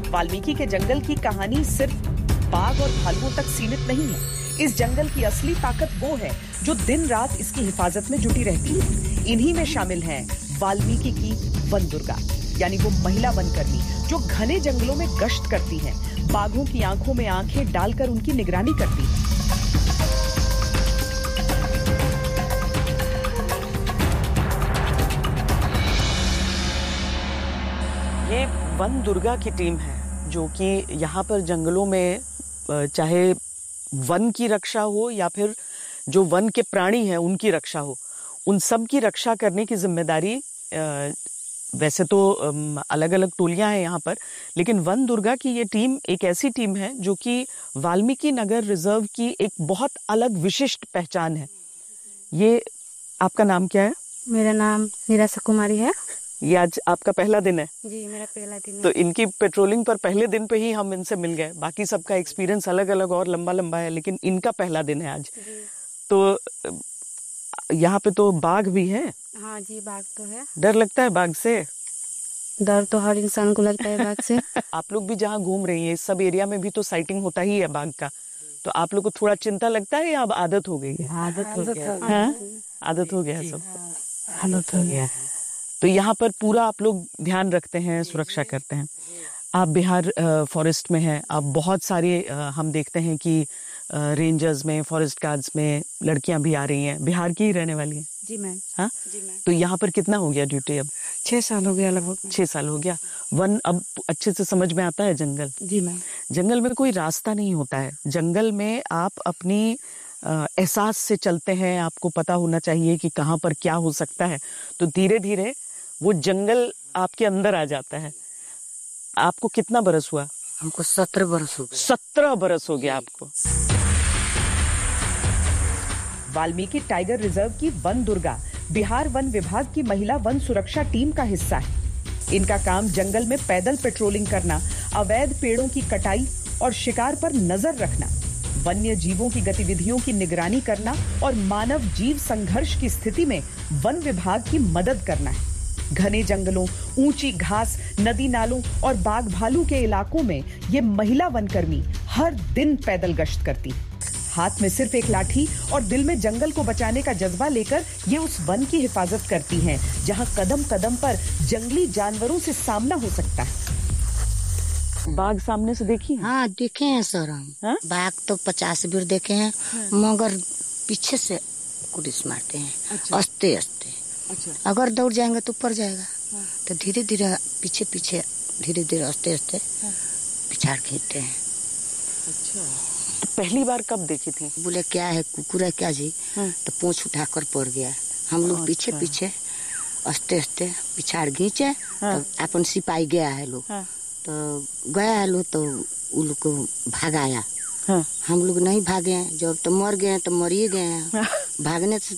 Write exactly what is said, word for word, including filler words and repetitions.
वाल्मीकि के जंगल की कहानी सिर्फ बाघ और भालुओं तक सीमित नहीं है। इस जंगल की असली ताकत वो है जो दिन रात इसकी हिफाजत में जुटी रहती है। इन्हीं में शामिल है वाल्मीकि की वन दुर्गा, यानी वो महिला वनकर्मी जो घने जंगलों में गश्त करती हैं, बाघों की आंखों में आंखें डालकर उनकी निगरानी करती है। ये वन दुर्गा की टीम है जो कि यहाँ पर जंगलों में चाहे वन की रक्षा हो या फिर जो वन के प्राणी हैं उनकी रक्षा हो, उन सब की रक्षा करने की जिम्मेदारी, वैसे तो अलग अलग टोलियां हैं यहाँ पर, लेकिन वन दुर्गा की ये टीम एक ऐसी टीम है जो कि वाल्मीकि नगर रिजर्व की एक बहुत अलग विशिष्ट पहचान है। ये आपका नाम क्या है? मेरा नाम निराशा कुमारी है। ये आज आपका पहला दिन है? जी, मेरा पहला दिन है। तो इनकी पेट्रोलिंग पर पहले दिन पे ही हम इनसे मिल गए। बाकी सबका एक्सपीरियंस अलग अलग और लंबा लंबा है, लेकिन इनका पहला दिन है आज। तो यहाँ पे तो बाघ भी है? हाँ जी, बाघ तो है। डर लगता है बाघ से? डर तो हर इंसान को लगता है बाघ से। आप लोग भी जहाँ घूम रही हैं इस सब एरिया में भी तो साइटिंग होता ही है बाघ का, तो आप लोग को थोड़ा चिंता लगता है या अब आदत हो गई है? आदत हो गया। हाँ, आदत हो गया सब। आदत हो गया। तो यहाँ पर पूरा आप लोग ध्यान रखते हैं, सुरक्षा करते हैं। आप बिहार फॉरेस्ट में हैं, आप बहुत सारे आ, हम देखते हैं कि रेंजर्स में, फॉरेस्ट गार्ड्स में लड़कियां भी आ रही हैं। बिहार की ही रहने वाली हैं? जी मैम। हाँ जी मैम। तो यहाँ पर कितना हो गया ड्यूटी अब? छह साल हो गया लगभग। छह साल हो गया। वन अब अच्छे से समझ में आता है जंगल? जी मैम। जंगल में कोई रास्ता नहीं होता है। जंगल में आप अपनी एहसास से चलते हैं, आपको पता होना चाहिए कि कहाँ पर क्या हो सकता है। तो धीरे धीरे वो जंगल आपके अंदर आ जाता है। आपको कितना बरस हुआ? हमको सत्रह बरस हो गया। सत्रह बरस हो गया आपको। वाल्मीकि टाइगर रिजर्व की वन दुर्गा बिहार वन विभाग की महिला वन सुरक्षा टीम का हिस्सा है। इनका काम जंगल में पैदल पेट्रोलिंग करना, अवैध पेड़ों की कटाई और शिकार पर नजर रखना, वन्य जीवों की गतिविधियों की निगरानी करना और मानव जीव संघर्ष की स्थिति में वन विभाग की मदद करना है। घने जंगलों, ऊंची घास, नदी नालों और बाघ भालू के इलाकों में ये महिला वनकर्मी हर दिन पैदल गश्त करती है। हाथ में सिर्फ एक लाठी और दिल में जंगल को बचाने का जज्बा लेकर ये उस वन की हिफाजत करती हैं, जहां कदम कदम पर जंगली जानवरों से सामना हो सकता है। बाघ सामने से देखी है? हाँ, देखे हैं सर हम। हाँ? बाघ तो पचास बीर देखे हैं। हाँ। मगर पीछे से कुरिस मारते हैं। अच्छा। अस्ते अस्ते। अच्छा। अगर दौड़ जाएंगे तो ऊपर जाएगा। हाँ। तो धीरे धीरे पीछे पीछे धीरे धीरे अस्ते अस्ते हाँ। पिछाड़ खींचते हैं। अच्छा। तो पहली बार कब देखी थी? बोले क्या है, कुकुर है क्या जी? हाँ। तो पूंछ उठाकर पड़ गया। हम लोग पीछे पीछे अस्ते अस्ते पिछाड़ खींचे। हाँ। तो अपन सिपाही गया है लोग। हाँ। तो गया है लोग तो उन लोग को भागाया। हाँ। हम लोग नहीं भागे हैं, जब तो मर गए हैं तो मरिए गए हैं। हाँ। भागने से